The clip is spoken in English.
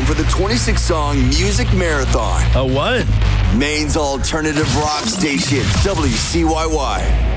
home for the 26-song Music Marathon. A what? Maine's alternative rock station, WCYY.